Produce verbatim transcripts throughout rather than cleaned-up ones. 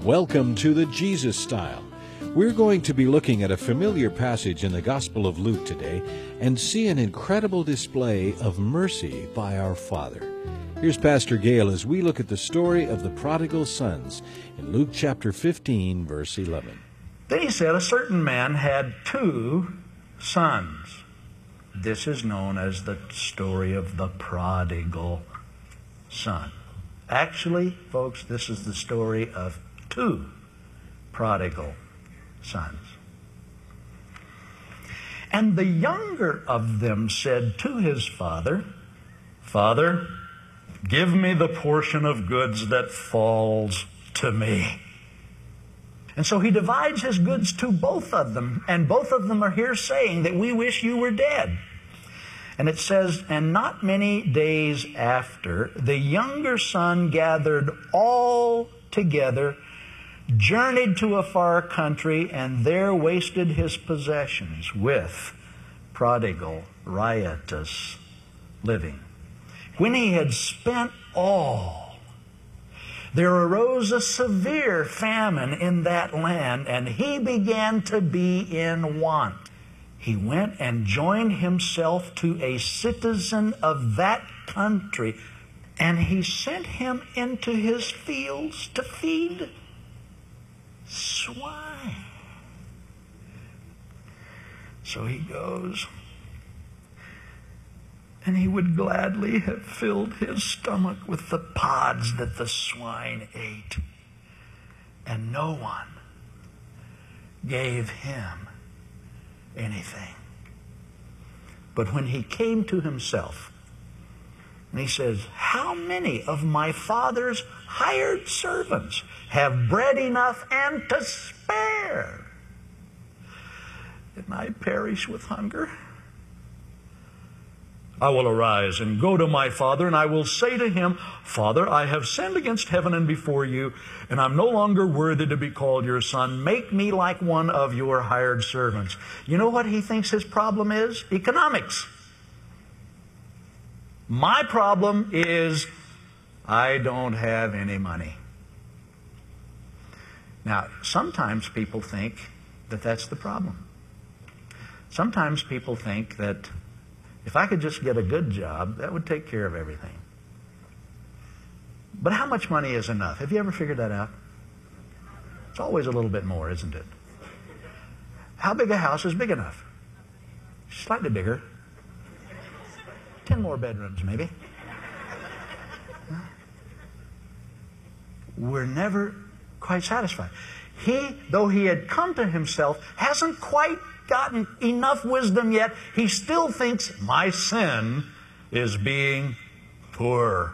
Welcome to the Jesus Style. We're going to be looking at a familiar passage in the Gospel of Luke today and see an incredible display of mercy by our Father. Here's Pastor Gail as we look at the story of the prodigal sons in Luke chapter fifteen, verse eleven. Then he said, a certain man had two sons. This is known as the story of the prodigal son. Actually, folks, this is the story of two prodigal sons. And the younger of them said to his father, Father, give me the portion of goods that falls to me. And so he divides his goods to both of them, and both of them are here saying that we wish you were dead. And it says, and not many days after, the younger son gathered all together, journeyed to a far country, and there wasted his possessions with prodigal, riotous living. When he had spent all, there arose a severe famine in that land, and he began to be in want. He went and joined himself to a citizen of that country, and he sent him into his fields to feed swine. So he goes, and he would gladly have filled his stomach with the pods that the swine ate. And no one gave him anything. But when he came to himself, and he says, how many of my father's hired servants have bread enough and to spare, and I perish with hunger? I will arise and go to my father, and I will say to him, Father, I have sinned against heaven and before you, and I'm no longer worthy to be called your son. Make me like one of your hired servants. You know what he thinks his problem is? Economics. My problem is I don't have any money. Now, sometimes people think that that's the problem. Sometimes people think that if I could just get a good job, that would take care of everything. But how much money is enough? Have you ever figured that out? It's always a little bit more, isn't it? How big a house is big enough? Slightly bigger. Ten more bedrooms, maybe. We're never quite satisfied. He, though he had come to himself, hasn't quite gotten enough wisdom yet. He still thinks my sin is being poor.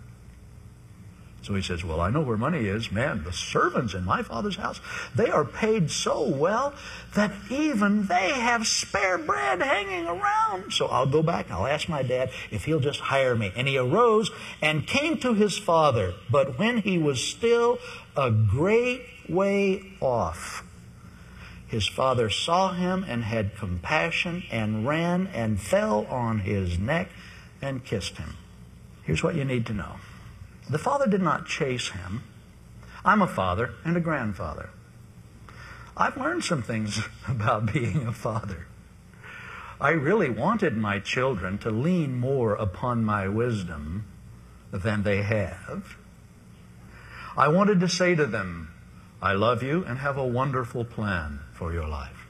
So he says, well, I know where money is. Man, the servants in my father's house, they are paid so well that even they have spare bread hanging around. So I'll go back, I'll ask my dad if he'll just hire me. And he arose and came to his father. But when he was still a great way off, his father saw him and had compassion and ran and fell on his neck and kissed him. Here's what you need to know. The father did not chase him. I'm a father and a grandfather. I've learned some things about being a father. I really wanted my children to lean more upon my wisdom than they have. I wanted to say to them, I love you and have a wonderful plan for your life.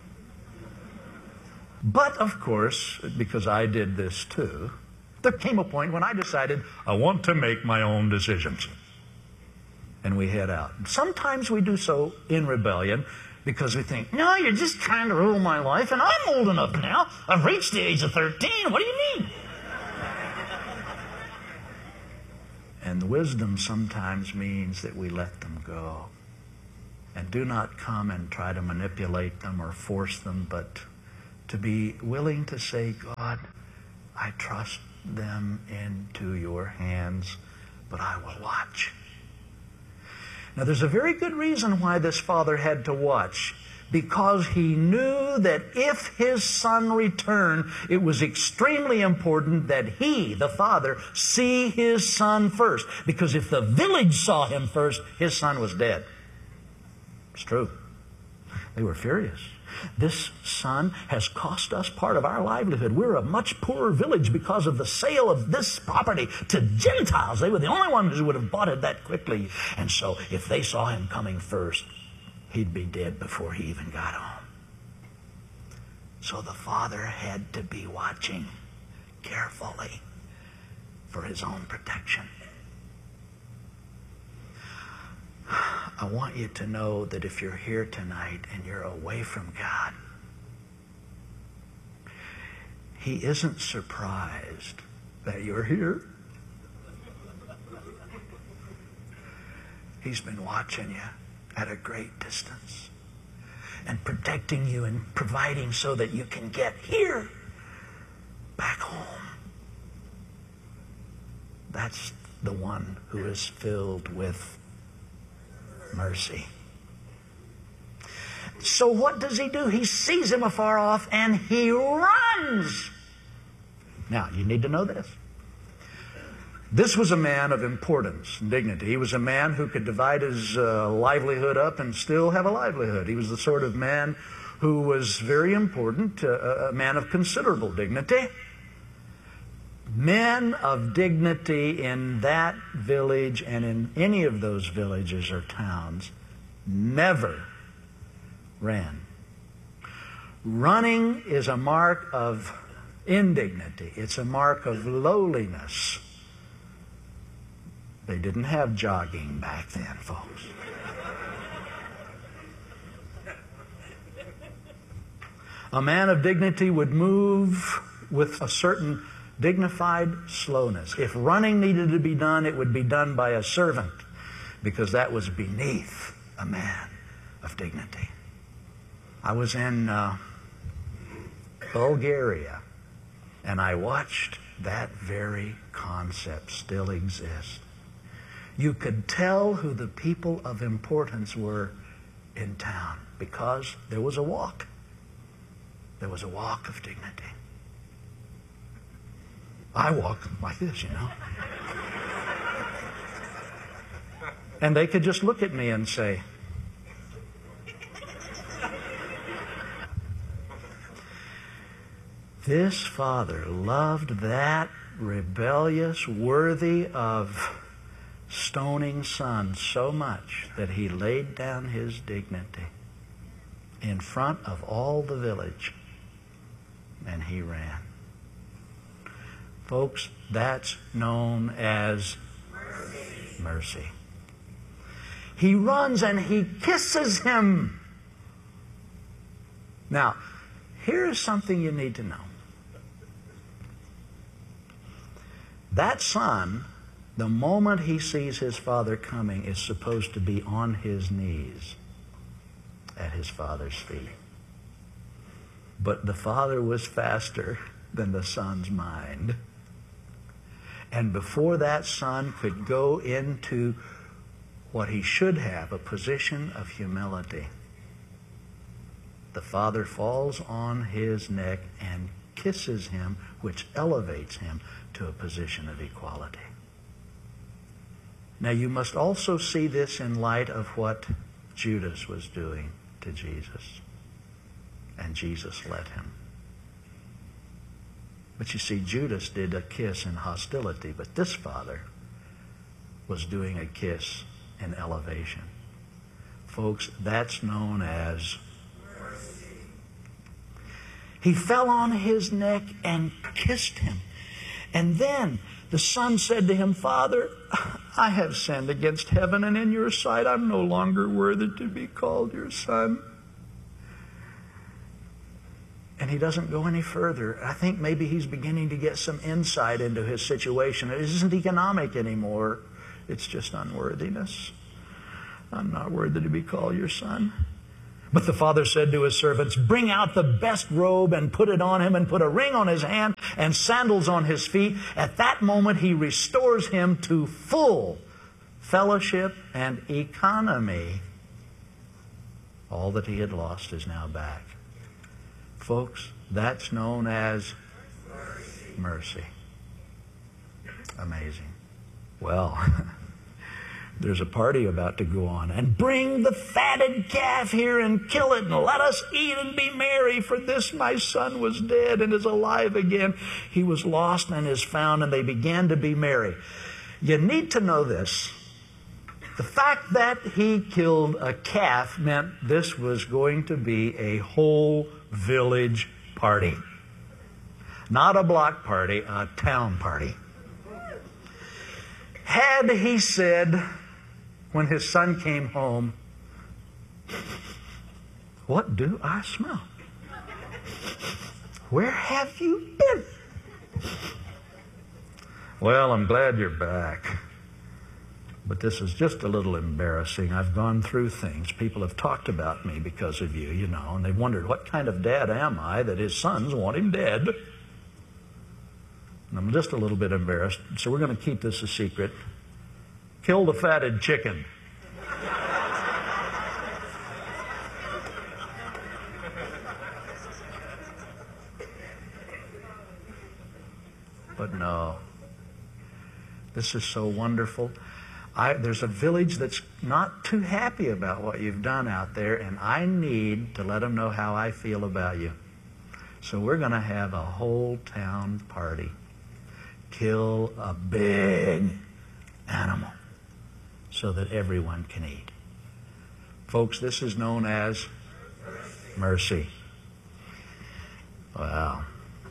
But, of course, because I did this too, there came a point when I decided I want to make my own decisions. And we head out. Sometimes we do so in rebellion because we think, no, you're just trying to rule my life, and I'm old enough now. I've reached the age of thirteen. What do you mean? And wisdom sometimes means that we let them go and do not come and try to manipulate them or force them, but to be willing to say, God, I trust them into your hands, but I will watch. Now, there's a very good reason why this father had to watch. Because he knew that if his son returned, it was extremely important that he, the father, see his son first. Because if the village saw him first, his son was dead. It's true. They were furious. This son has cost us part of our livelihood. We're a much poorer village because of the sale of this property to Gentiles. They were the only ones who would have bought it that quickly. And so if they saw him coming first, he'd be dead before he even got home. So the father had to be watching carefully for his own protection. I want you to know that if you're here tonight and you're away from God, He isn't surprised that you're here. He's been watching you at a great distance and protecting you and providing so that you can get here, back home. That's the one who is filled with mercy. So what does he do? He sees him afar off and he runs. Now, you need to know this. This was a man of importance and dignity. He was a man who could divide his uh, livelihood up and still have a livelihood. He was the sort of man who was very important, uh, a man of considerable dignity. Men of dignity in that village and in any of those villages or towns never ran. Running is a mark of indignity. It's a mark of lowliness. They didn't have jogging back then, folks. A man of dignity would move with a certain dignified slowness. If running needed to be done, it would be done by a servant, because that was beneath a man of dignity. I was in uh, Bulgaria, and I watched that very concept still exist. You could tell who the people of importance were in town because there was a walk. There was a walk of dignity. I walk like this, you know. And they could just look at me and say, this father loved that rebellious, worthy of stoning son so much that he laid down his dignity in front of all the village and he ran. Folks, that's known as mercy. mercy. He runs and he kisses him. Now, here's something you need to know. That son, the moment he sees his father coming, is supposed to be on his knees at his father's feet. But the father was faster than the son's mind. And before that son could go into what he should have, a position of humility, the father falls on his neck and kisses him, which elevates him to a position of equality. Now, you must also see this in light of what Judas was doing to Jesus. And Jesus let him. But you see, Judas did a kiss in hostility, but this father was doing a kiss in elevation. Folks, that's known as mercy. He fell on his neck and kissed him. And then the son said to him, Father, I have sinned against heaven and in your sight. I'm no longer worthy to be called your son. And he doesn't go any further. I think maybe he's beginning to get some insight into his situation. It isn't economic anymore. It's just unworthiness. I'm not worthy to be called your son. But the father said to his servants, bring out the best robe and put it on him, and put a ring on his hand and sandals on his feet. At that moment he restores him to full fellowship and economy. All that he had lost is now back. Folks, that's known as mercy. mercy. Amazing. Well, there's a party about to go on. And bring the fatted calf here and kill it, and let us eat and be merry. For this my son was dead and is alive again. He was lost and is found, and they began to be merry. You need to know this. The fact that he killed a calf meant this was going to be a whole village party. Not a block party, a town party. Had he said, when his son came home, "What do I smell? Where have you been?" "Well, I'm glad you're back. But this is just a little embarrassing. I've gone through things. People have talked about me because of you, you know, and they've wondered, what kind of dad am I that his sons want him dead? And I'm just a little bit embarrassed, so we're going to keep this a secret. Kill the fatted chicken." But no. This is so wonderful. I, there's a village that's not too happy about what you've done out there, and I need to let them know how I feel about you. So we're going to have a whole town party. Kill a big animal so that everyone can eat. Folks, this is known as mercy. Well,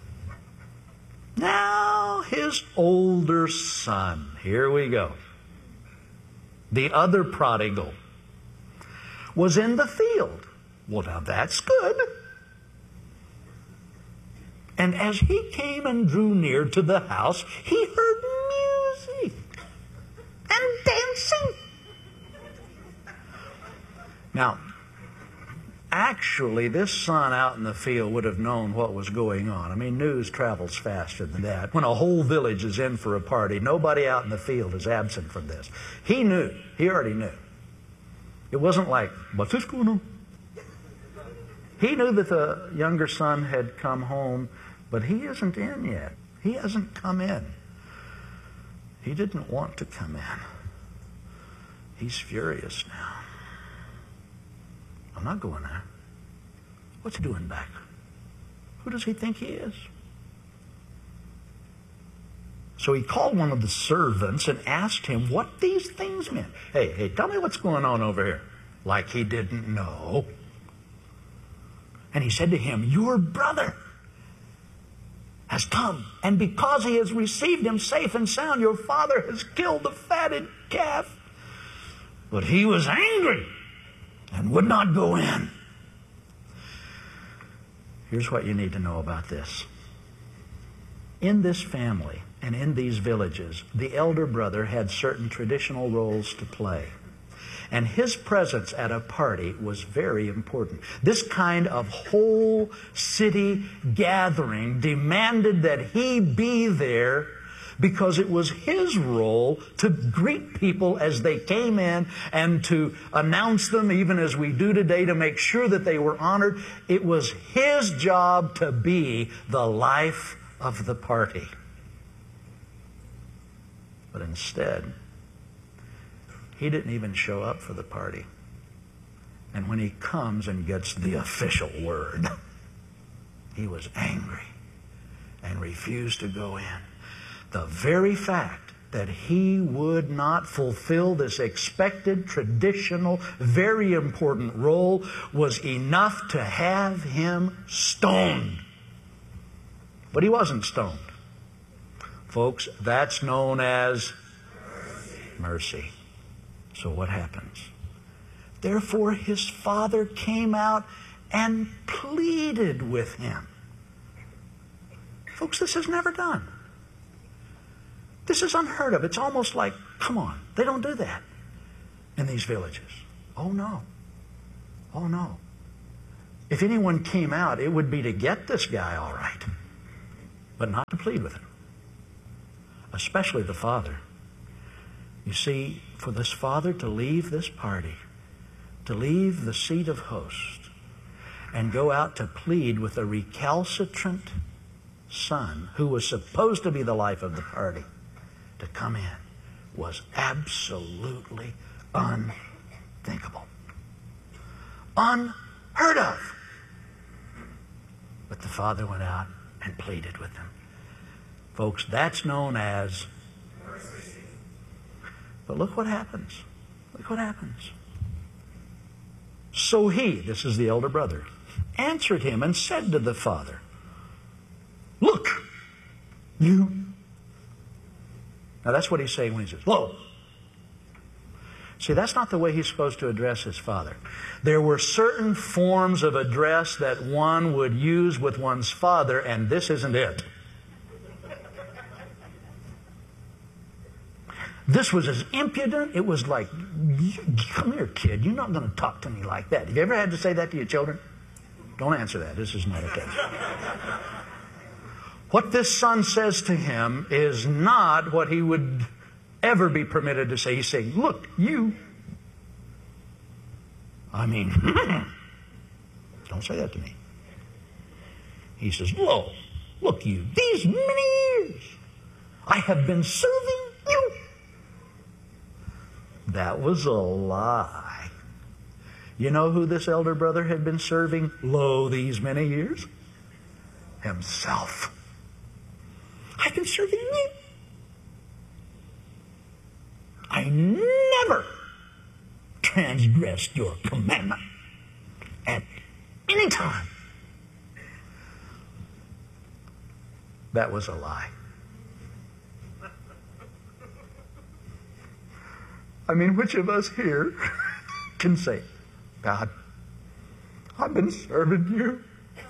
now his older son. Here we go. The other prodigal was in the field. Well, now that's good. And as he came and drew near to the house, he heard music and dancing. Now, actually, this son out in the field would have known what was going on. I mean, news travels faster than that. When a whole village is in for a party, nobody out in the field is absent from this. He knew. He already knew. It wasn't like, "What's this going on?" He knew that the younger son had come home, but he isn't in yet. He hasn't come in. He didn't want to come in. He's furious now. "I'm not going there. What's he doing back? Who does he think he is?" So he called one of the servants and asked him what these things meant. Hey, hey, tell me what's going on over here. Like he didn't know. And he said to him, "Your brother has come, and because he has received him safe and sound, your father has killed the fatted calf." But he was angry and would not go in. Here's what you need to know about this. In this family and in these villages, the elder brother had certain traditional roles to play. And his presence at a party was very important. This kind of whole city gathering demanded that he be there, because it was his role to greet people as they came in and to announce them, even as we do today, to make sure that they were honored. It was his job to be the life of the party. But instead, he didn't even show up for the party. And when he comes and gets the official word, he was angry and refused to go in. The very fact that he would not fulfill this expected, traditional, very important role was enough to have him stoned. But he wasn't stoned. Folks, that's known as mercy. So what happens? Therefore his father came out and pleaded with him. Folks, this is never done. This is unheard of. It's almost like, come on, they don't do that in these villages. Oh no. Oh no. If anyone came out, it would be to get this guy all right, but not to plead with him. Especially the father. You see, for this father to leave this party, to leave the seat of host, and go out to plead with a recalcitrant son who was supposed to be the life of the party, to come in, was absolutely unthinkable. Unheard of. But the father went out and pleaded with them. Folks, that's known as mercy. But look what happens. Look what happens. So he, this is the elder brother, answered him and said to the father, look, you. Now that's what he's saying when he says, lo. See, that's not the way he's supposed to address his father. There were certain forms of address that one would use with one's father, and this isn't it. This was as impudent. It was like, come here, kid. You're not going to talk to me like that. Have you ever had to say that to your children? Don't answer that. This is not a case. What this son says to him is not what he would ever be permitted to say. He's saying, look, you. I mean, don't say that to me. He says, lo, look you, these many years I have been serving you. That was a lie. You know who this elder brother had been serving, lo, these many years? Himself. I've been serving you. I never transgressed your commandment at any time. That was a lie. I mean, which of us here can say, God, I've been serving you,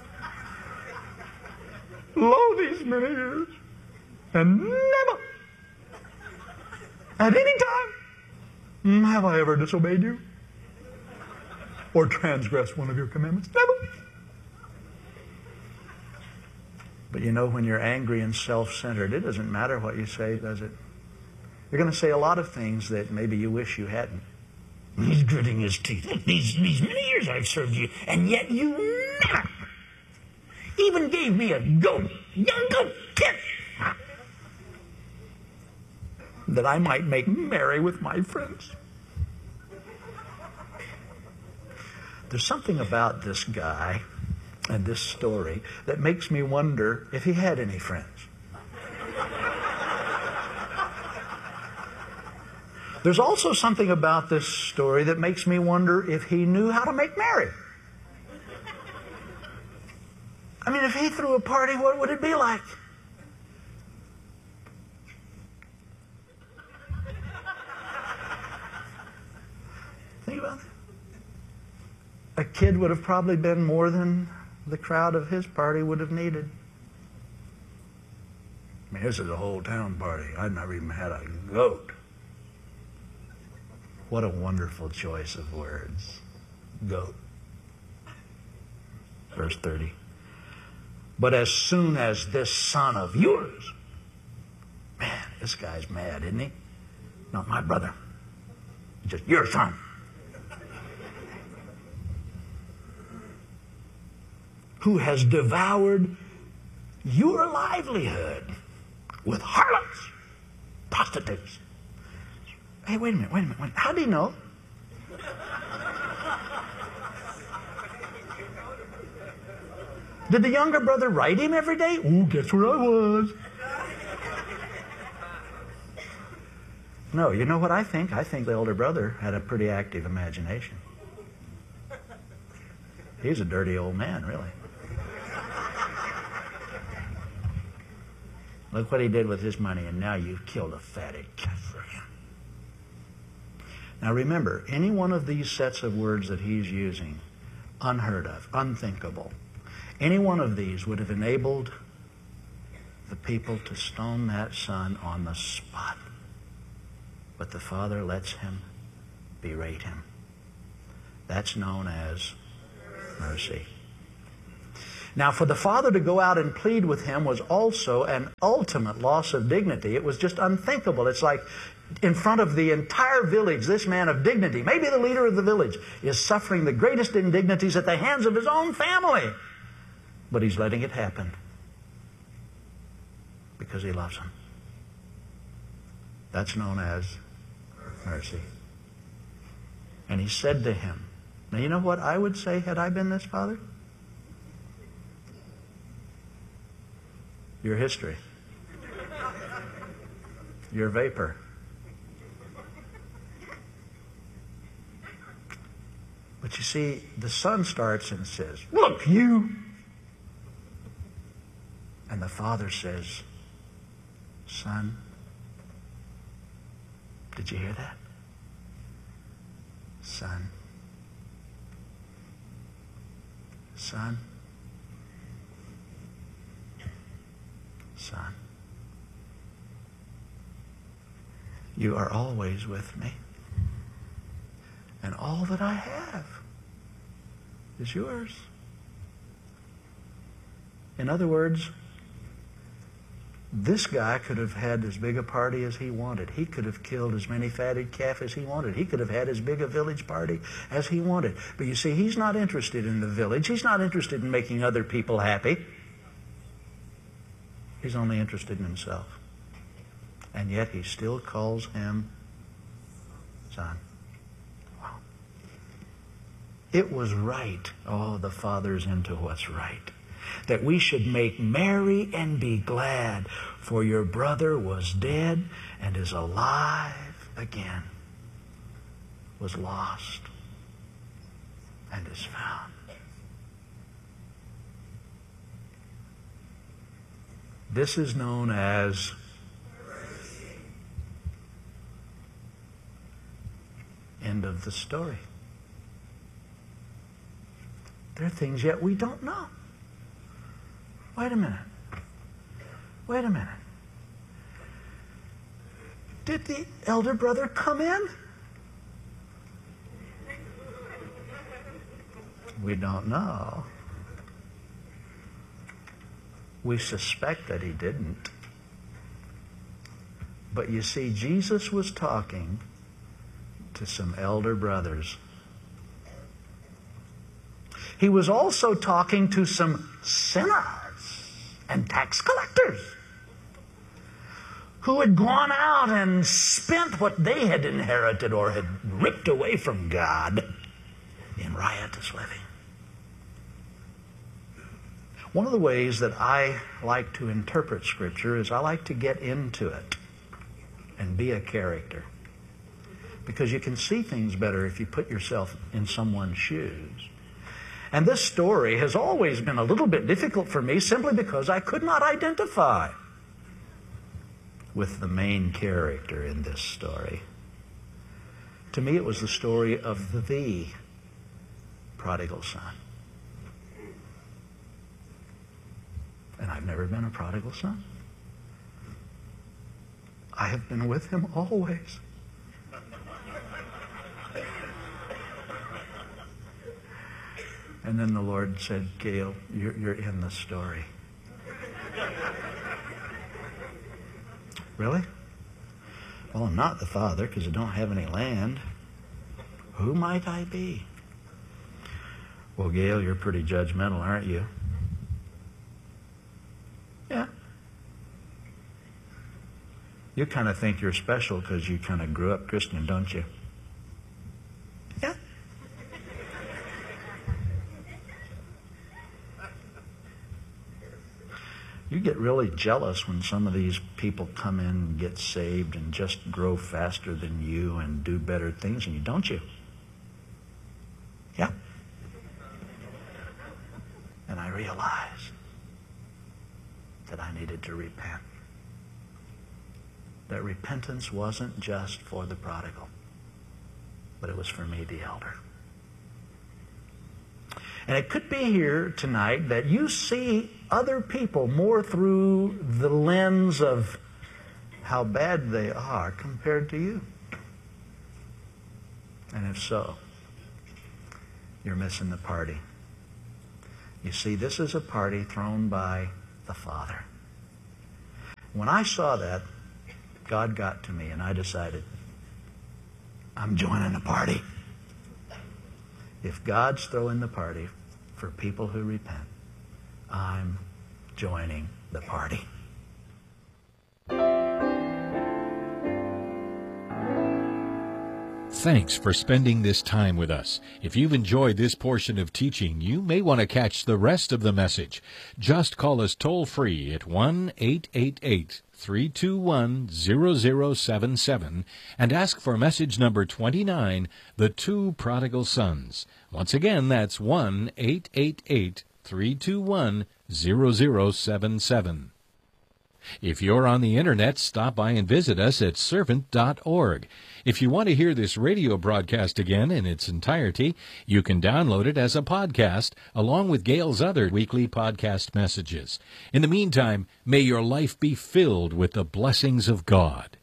lo, these many years, and never, at any time, have I ever disobeyed you or transgressed one of your commandments? Never. But you know, when you're angry and self-centered, it doesn't matter what you say, does it? You're going to say a lot of things that maybe you wish you hadn't. He's gritting his teeth. Look, these, these many years I've served you, and yet you never even gave me a goat, young goat kid, that I might make merry with my friends. There's something about this guy and this story that makes me wonder if he had any friends. There's also something about this story that makes me wonder if he knew how to make merry. I mean, if he threw a party, what would it be like? Think about that. A kid would have probably been more than the crowd of his party would have needed. I mean, this is a whole town party. I've never even had a goat. What a wonderful choice of words. Goat. Verse thirty. But as soon as this son of yours, man, this guy's mad, isn't he? Not my brother. Just your son. Who has devoured your livelihood with harlots, prostitutes. Hey, wait a minute, wait a minute. Wait. How do you know? Did the younger brother write him every day? Oh, guess where I was? No, you know what I think? I think the older brother had a pretty active imagination. He's a dirty old man, really. Look what he did with his money, and now you've killed a fatted calf for him. Now remember, any one of these sets of words that he's using, unheard of, unthinkable, any one of these would have enabled the people to stone that son on the spot. But the father lets him berate him. That's known as mercy. Now, for the father to go out and plead with him was also an ultimate loss of dignity. It was just unthinkable. It's like in front of the entire village, this man of dignity, maybe the leader of the village, is suffering the greatest indignities at the hands of his own family. But he's letting it happen because he loves them. That's known as mercy. And he said to him, now you know what I would say had I been this father? You're history. You're vapor. But you see, the son starts and says, look, you. And the father says, son, did you hear that? Son. Son. Son. You are always with me. And all that I have is yours. In other words, this guy could have had as big a party as he wanted. He could have killed as many fatted calf as he wanted. He could have had as big a village party as he wanted. But you see, he's not interested in the village. He's not interested in making other people happy. He's only interested in himself. And yet he still calls him son. Wow. It was right. Oh, the Father's into what's right. That we should make merry and be glad, for your brother was dead and is alive again, was lost and is found. This is known as end of the story. There are things yet we don't know. Wait a minute. Wait a minute. Did the elder brother come in? We don't know. We suspect that he didn't. But you see, Jesus was talking to some elder brothers. He was also talking to some sinners and tax collectors who had gone out and spent what they had inherited or had ripped away from God in riotous living. One of the ways that I like to interpret Scripture is I like to get into it and be a character. Because you can see things better if you put yourself in someone's shoes. And this story has always been a little bit difficult for me simply because I could not identify with the main character in this story. To me, it was the story of the prodigal son. And I've never been a prodigal son. I have been with him always. And then the Lord said, Gail, you're, you're in the story. Really? Well, I'm not the father because I don't have any land. Who might I be? Well, Gail, you're pretty judgmental, aren't you? Yeah. You kind of think you're special because you kind of grew up Christian, don't you? Yeah. You get really jealous when some of these people come in and get saved and just grow faster than you and do better things than you, don't you? Yeah. And I realized that I needed to repent. That repentance wasn't just for the prodigal, but it was for me, the elder. And it could be here tonight that you see other people more through the lens of how bad they are compared to you. And if so, you're missing the party. You see, this is a party thrown by the Father. When I saw that, God got to me and I decided, I'm joining the party. If God's throwing the party for people who repent, I'm joining the party. Thanks for spending this time with us. If you've enjoyed this portion of teaching, you may want to catch the rest of the message. Just call us toll-free at one eight eight eight, three two one, zero zero seven seven and ask for message number twenty-nine, The Two Prodigal Sons. Once again, that's one eight eight eight, three two one, zero zero seven seven. If you're on the Internet, stop by and visit us at servant dot org. If you want to hear this radio broadcast again in its entirety, you can download it as a podcast, along with Gail's other weekly podcast messages. In the meantime, may your life be filled with the blessings of God.